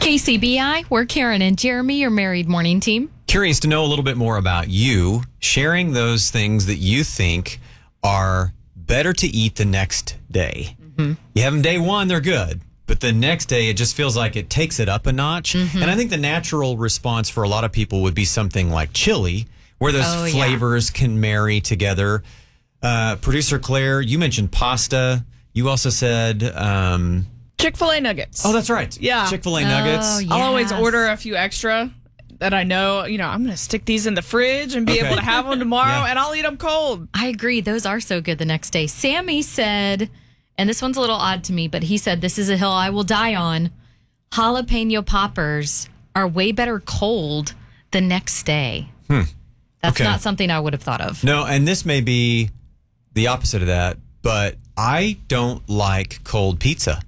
KCBI, we're Karen and Jeremy, your married morning team. Curious to know a little bit more about you, sharing those things that you think are better to eat the next day. Mm-hmm. You have them day one, they're good. But the next day, it just feels like it takes it up a notch. Mm-hmm. And I think the natural response for a lot of people would be something like chili, where those flavors can marry together. Producer Claire, you mentioned pasta. You also said... Chick-fil-A nuggets. Oh, that's right. Yeah. Chick-fil-A nuggets. Yes. I'll always order a few extra that I know, I'm going to stick these in the fridge and be able to have them tomorrow, and I'll eat them cold. I agree. Those are so good the next day. Sammy said, and this one's a little odd to me, but he said, this is a hill I will die on. Jalapeno poppers are way better cold the next day. That's not something I would have thought of. No, and this may be the opposite of that, but I don't like cold pizza.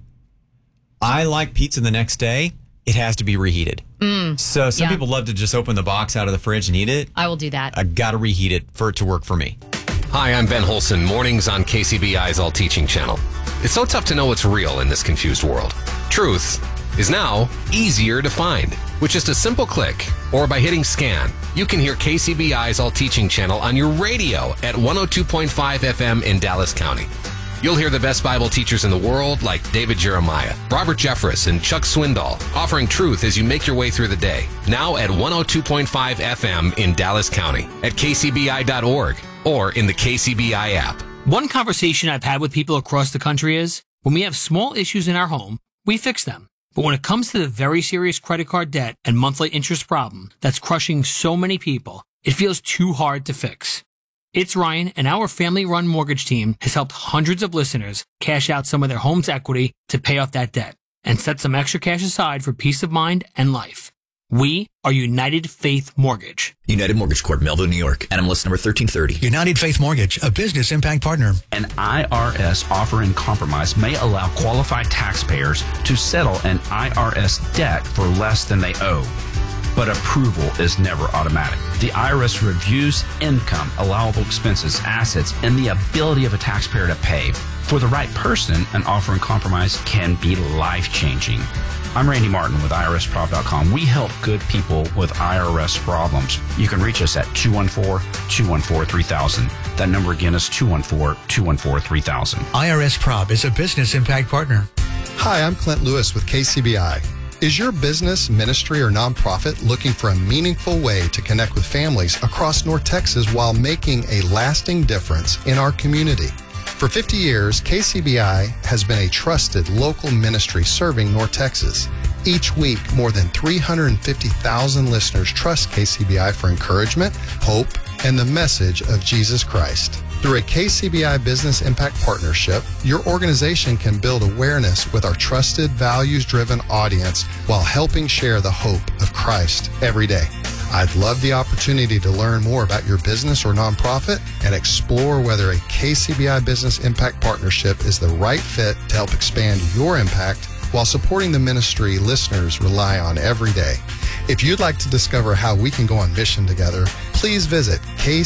I like pizza the next day. It has to be reheated. So some people love to just open the box out of the fridge and eat it. I will do that. I got to reheat it for it to work for me. Hi, I'm Ben Holson, mornings on KCBI's All Teaching channel. It's so tough to know what's real in this confused world. Truth is now easier to find. With just a simple click or by hitting scan, you can hear KCBI's All Teaching channel on your radio at 102.5 FM in Dallas County. You'll hear the best Bible teachers in the world like David Jeremiah, Robert Jeffress, and Chuck Swindoll offering truth as you make your way through the day. Now at 102.5 FM in Dallas County, at kcbi.org, or in the KCBI app. One conversation I've had with people across the country is, when we have small issues in our home, we fix them. But when it comes to the very serious credit card debt and monthly interest problem that's crushing so many people, it feels too hard to fix. It's Ryan, and our family-run mortgage team has helped hundreds of listeners cash out some of their home's equity to pay off that debt and set some extra cash aside for peace of mind and life. We are United Faith Mortgage. United Mortgage Corp, Melville, New York. NMLS number 1330. United Faith Mortgage, a business impact partner. An IRS offer in compromise may allow qualified taxpayers to settle an IRS debt for less than they owe. But approval is never automatic. The IRS reviews income, allowable expenses, assets, and the ability of a taxpayer to pay. For the right person, an offer in compromise can be life-changing. I'm Randy Martin with IRSprob.com. We help good people with IRS problems. You can reach us at 214-214-3000. That number again is 214-214-3000. IRS Prob is a business impact partner. Hi, I'm Clint Lewis with KCBI. Is your business, ministry, or nonprofit looking for a meaningful way to connect with families across North Texas while making a lasting difference in our community? For 50 years, KCBI has been a trusted local ministry serving North Texas. Each week, more than 350,000 listeners trust KCBI for encouragement, hope, and the message of Jesus Christ. Through a KCBI Business Impact Partnership, your organization can build awareness with our trusted, values-driven audience while helping share the hope of Christ every day. I'd love the opportunity to learn more about your business or nonprofit and explore whether a KCBI Business Impact Partnership is the right fit to help expand your impact while supporting the ministry listeners rely on every day. If you'd like to discover how we can go on mission together, please visit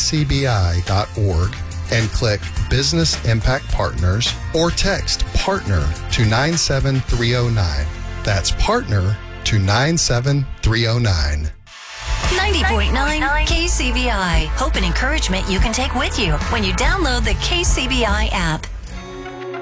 kcbi.org and click Business Impact Partners or text PARTNER to 97309. That's PARTNER to 97309. 90.9 KCBI. Hope and encouragement you can take with you when you download the KCBI app.